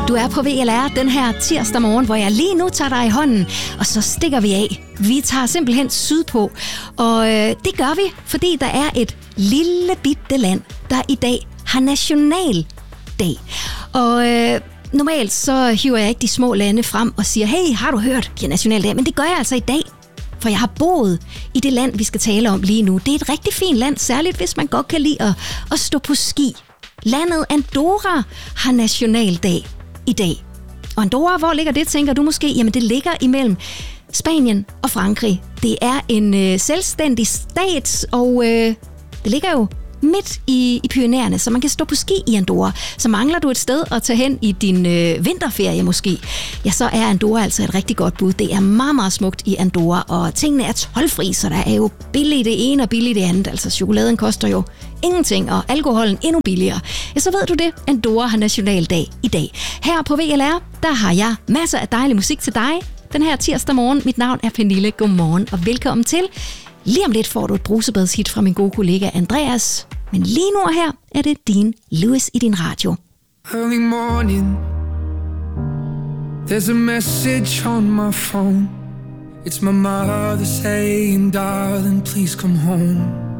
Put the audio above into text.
Du er på VLR den her tirsdag morgen, hvor jeg lige nu tager dig i hånden, og så stikker vi af. Vi tager simpelthen sydpå, og det gør vi, fordi der er et lille bitte land, der i dag har nationaldag. Og normalt så hiver jeg ikke de små lande frem og siger, hey, har du hørt, de har nationaldag? Men det gør jeg altså i dag, for jeg har boet i det land, vi skal tale om lige nu. Det er et rigtig fint land, særligt hvis man godt kan lide at stå på ski. Landet Andorra har nationaldag i dag. Og Andorra, hvor ligger det, tænker du måske? Jamen det ligger imellem Spanien og Frankrig. Det er en selvstændig stat, og det ligger jo midt i Pyrenæerne, så man kan stå på ski i Andorra. Så mangler du et sted at tage hen i din vinterferie måske, ja, så er Andorra altså et rigtig godt bud. Det er meget, meget smukt i Andorra, og tingene er toldfri, så der er jo billigt det ene og billigt det andet. Altså chokoladen koster jo ingenting, og alkoholen endnu billigere. Ja, så ved du det. Andorra har nationaldag i dag. Her på VLR, der har jeg masser af dejlig musik til dig. Den her tirsdag morgen. Mit navn er Pernille. Godmorgen og velkommen til. Lige om lidt får du et brusebadshit fra min gode kollega Andreas. Men lige nu og her er det Dean Lewis i din radio. Early morning, there's a message on my phone. It's my mother saying, darling, please come home.